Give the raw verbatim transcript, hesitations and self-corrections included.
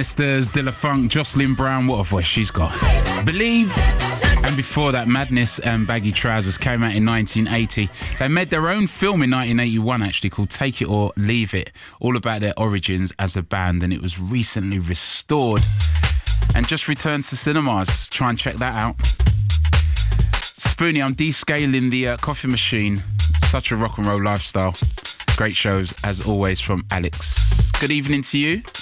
Bannisters, De La Funk, Jocelyn Brown, what a voice she's got. Believe. And before that, Madness and Baggy Trousers came out in nineteen eighty. They made their own film in nineteen eighty-one, actually, called Take It or Leave It, all about their origins as a band, and it was recently restored and just returned to cinemas. Try and check that out. Spoonie, I'm descaling the uh, coffee machine. Such a rock and roll lifestyle. Great shows, as always, from Alex. Good evening to you.